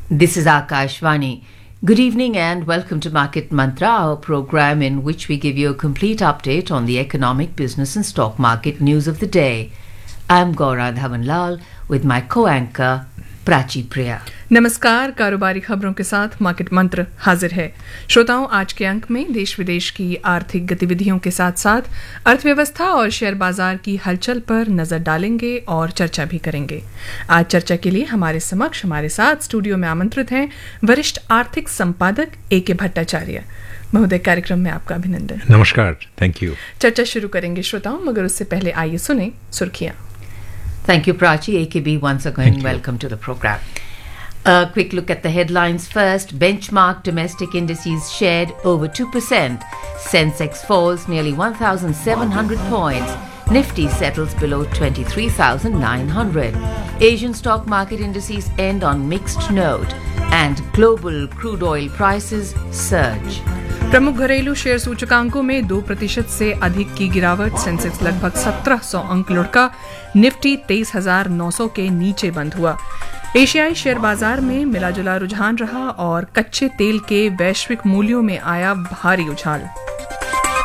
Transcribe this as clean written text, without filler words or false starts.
This is Akashvani. Good evening and welcome to Market Mantra, our program in which we give you a complete update on the economic, business and stock market news of the day. I'm Gaura Dhawanlal with my co-anchor Prachi Priya. नमस्कार। कारोबारी खबरों के साथ market मंत्र हाजिर है। श्रोताओं, आज के अंक में देश विदेश की आर्थिक गतिविधियों के साथ साथ अर्थव्यवस्था और शेयर बाजार की हलचल पर नजर डालेंगे और चर्चा भी करेंगे। आज चर्चा के लिए हमारे साथ स्टूडियो में आमंत्रित हैं वरिष्ठ आर्थिक संपादक A.K. भट्टाचार्य। महोदय, कार्यक्रम में आपका अभिनंदन। नमस्कार, थैंक यू। चर्चा शुरू करेंगे श्रोताओं, मगर उससे पहले आइए सुने सुर्खियां। Thank you, Prachi. AKB once again, welcome to the program. A quick look at the headlines first. Benchmark domestic indices shared over 2%. Sensex falls nearly 1,700 points. Nifty settles below 23,900. Asian stock market indices end on mixed note. And global crude oil prices surge. प्रमुख घरेलू share सूचकांकों में 2% से अधिक की गिरावट। Sensex लगभग 1700 अंक लुढ़का। निफ्टी 23,900 के नीचे बंद हुआ। एशियाई शेयर बाजार में मिलाजुला रुझान रहा और कच्चे तेल के वैश्विक मूल्यों में आया भारी उछाल।